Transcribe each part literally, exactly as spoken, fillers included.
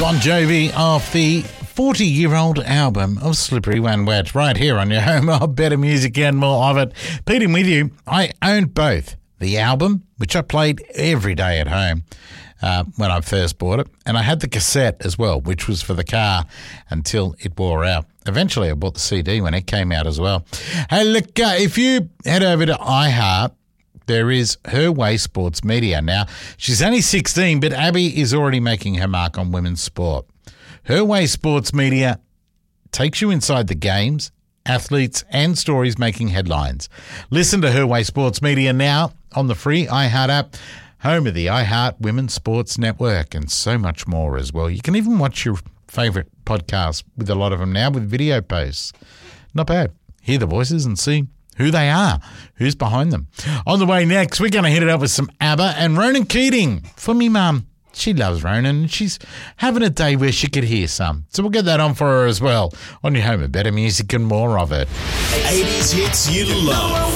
Bon Jovi off the forty-year-old album of Slippery When Wet, right here on your home of better music and more of it. Peting with you, I owned both. The album, which I played every day at home uh, when I first bought it, and I had the cassette as well, which was for the car until it wore out. Eventually, I bought the C D when it came out as well. Hey, look, uh, if you head over to iHeart, there is Her Way Sports Media. Now, she's only sixteen, but Abby is already making her mark on women's sport. Her Way Sports Media takes you inside the games, athletes, and stories making headlines. Listen to Her Way Sports Media now on the free iHeart app, home of the iHeart Women's Sports Network, and so much more as well. You can even watch your favourite podcasts with a lot of them now with video posts. Not bad. Hear the voices and see who they are, who's behind them. On the way next, we're going to hit it up with some ABBA and Ronan Keating. For me mum, she loves Ronan, and she's having a day where she could hear some. So we'll get that on for her as well, on your home of better music and more of it. eighties hits you love.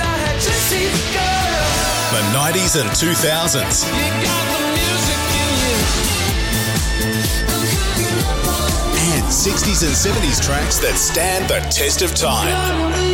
The nineties and two thousands. And sixties and seventies tracks that stand the test of time.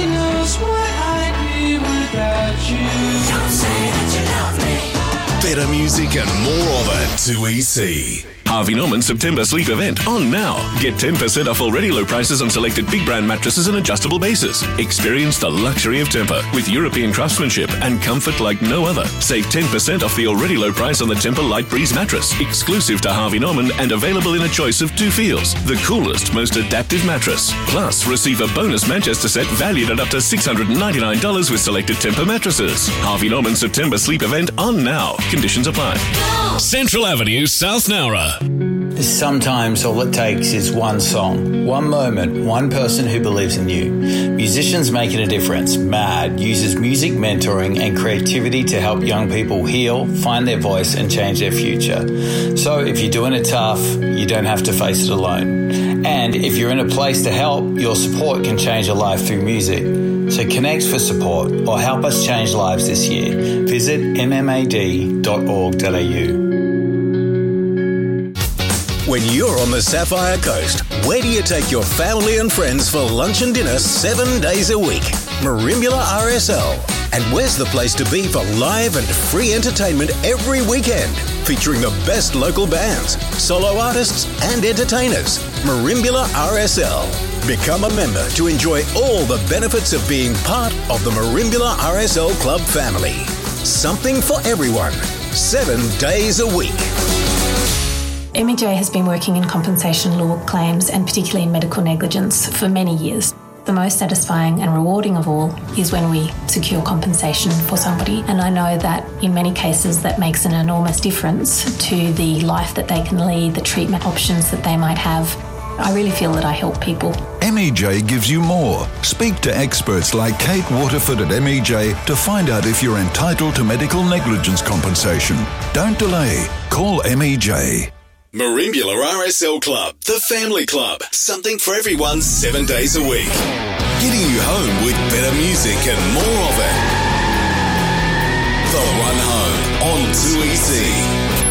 Better music and more of it to E C. Harvey Norman September Sleep Event on now. Get ten percent off already low prices on selected big brand mattresses and adjustable bases. Experience the luxury of Tempur with European craftsmanship and comfort like no other. Save ten percent off the already low price on the Tempur Light Breeze mattress, exclusive to Harvey Norman and available in a choice of two feels. The coolest, most adaptive mattress. Plus, receive a bonus Manchester set valued at up to six hundred ninety-nine dollars with selected Tempur mattresses. Harvey Norman September Sleep Event on now. Conditions apply. Central Avenue, South Nowra. Sometimes all it takes is one song, one moment, one person who believes in you. Musicians Making a Difference, MAD, uses music mentoring and creativity to help young people heal, find their voice and change their future. So if you're doing it tough, you don't have to face it alone. And if you're in a place to help, your support can change your life through music. So connect for support or help us change lives this year. Visit m m a d dot org dot a u. When you're on the Sapphire Coast, where do you take your family and friends for lunch and dinner seven days a week? Merimbula R S L. And where's the place to be for live and free entertainment every weekend? Featuring the best local bands, solo artists and entertainers. Merimbula R S L. Become a member to enjoy all the benefits of being part of the Merimbula R S L Club family. Something for everyone. Seven days a week. M E J has been working in compensation law claims and particularly in medical negligence for many years. The most satisfying and rewarding of all is when we secure compensation for somebody, and I know that in many cases that makes an enormous difference to the life that they can lead, the treatment options that they might have. I really feel that I help people. M E J gives you more. Speak to experts like Kate Waterford at M E J to find out if you're entitled to medical negligence compensation. Don't delay. Call M E J. Merimbula R S L Club, the family club. Something for everyone seven days a week. Getting you home with better music and more of it. The Run Home on two E C.